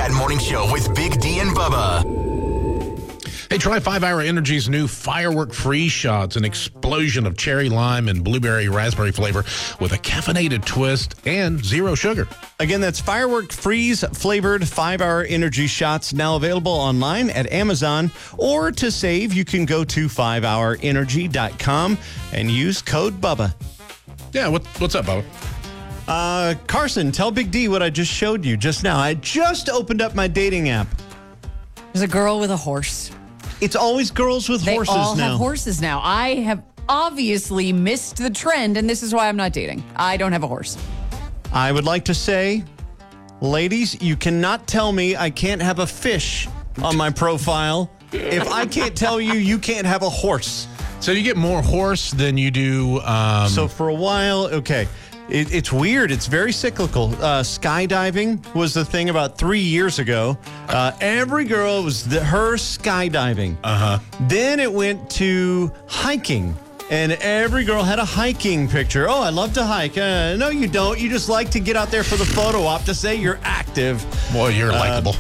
Chat Morning Show with Big D and Bubba. Hey, try 5 Hour Energy's new Firework Freeze Shots, an explosion of cherry, lime, and blueberry raspberry flavor with a caffeinated twist and zero sugar. Again, that's Firework Freeze flavored 5 Hour Energy Shots, now available online at Amazon. Or to save, you can go to 5hourenergy.com and use code BUBBA. Yeah, what's up, Bubba? Carson, tell Big D what I just showed you just now. I just opened up my dating app. There's a girl with a horse. It's always girls with horses now. They all have horses now. I have obviously missed the trend, and this is why I'm not dating. I don't have a horse. I would like to say, ladies, you cannot tell me I can't have a fish on my profile if I can't tell you you can't have a horse. So you get more horse than you do... So for a while, okay. It's weird. It's very cyclical. Skydiving was the thing about 3 years ago. Every girl was her skydiving. Then it went to hiking. And every girl had a hiking picture. Oh, I love to hike. No, you don't. You just like to get out there for the photo op to say you're active. Boy, you're likable.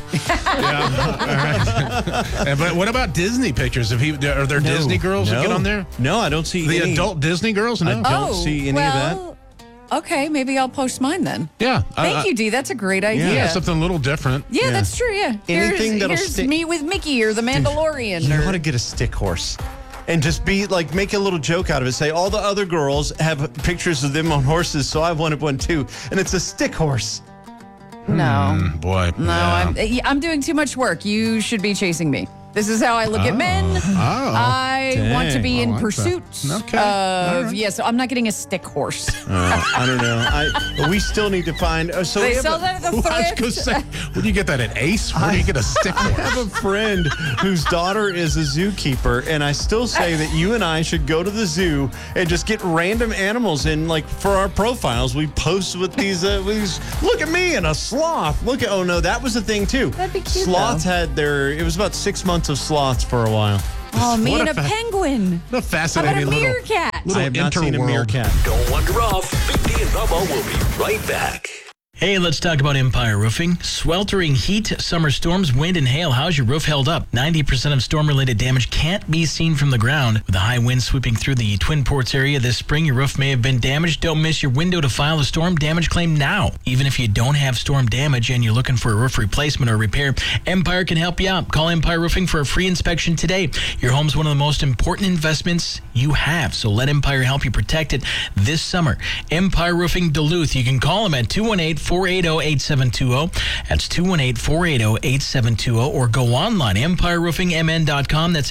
But what about Disney pictures? Are there Disney girls that get on there? No, I don't see the any. Adult Disney girls? No. I don't see any of that. Okay, maybe I'll post mine then. Yeah. Thank you, D. That's a great idea. Yeah, something a little different. Yeah, that's true, yeah. Anything that'll here's stick. me with Mickey or the Mandalorian. You want to get a stick horse and just be like, make a little joke out of it. Say, all the other girls have pictures of them on horses, so I wanted one too. And it's a stick horse. No. Boy. No, yeah. I'm doing too much work. You should be chasing me. This is how I look at men. I want to be in pursuit of... Yeah, so I'm not getting a stick horse. I don't know. We still need to find... So they sell that at the thrift. I was going to say, where do you get that at Ace? Where do you get a stick horse? I have a friend whose daughter is a zookeeper, and I still say that you and I should go to the zoo and just get random animals in, like, for our profiles. We post with these, look at me and a sloth. Look at, oh no, that was the thing too. That'd be cute, Sloths had it was about 6 months of sloths for a while. Oh, me and a penguin. What a fascinating How about a meerkat? I have not seen a meerkat. Don't wander off. Big D and Bubba will be right back. Hey, let's talk about Empire Roofing. Sweltering heat, summer storms, wind, and hail. How's your roof held up? 90% of storm-related damage can't be seen from the ground. With the high wind sweeping through the Twin Ports area this spring, your roof may have been damaged. Don't miss your window to file a storm damage claim now. Even if you don't have storm damage and you're looking for a roof replacement or repair, Empire can help you out. Call Empire Roofing for a free inspection today. Your home's one of the most important investments you have, so let Empire help you protect it this summer. Empire Roofing Duluth. You can call them at 218-480-8720. That's 218-480-8720, or go online, empireroofingmn.com. That's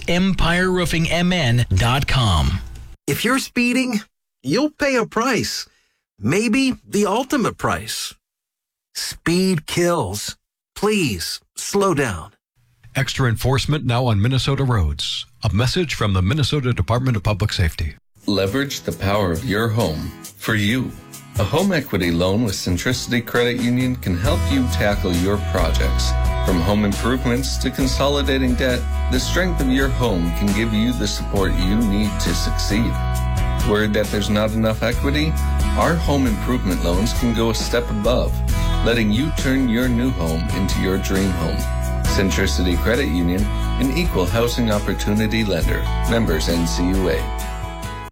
empireroofingmn.com. If you're speeding, you'll pay a price. Maybe the ultimate price. Speed kills. Please, slow down. Extra enforcement now on Minnesota roads. A message from the Minnesota Department of Public Safety. Leverage the power of your home for you. A home equity loan with Centricity Credit Union can help you tackle your projects. From home improvements to consolidating debt, the strength of your home can give you the support you need to succeed. Worried that there's not enough equity? Our home improvement loans can go a step above, letting you turn your new home into your dream home. Centricity Credit Union, an equal housing opportunity lender. Members NCUA.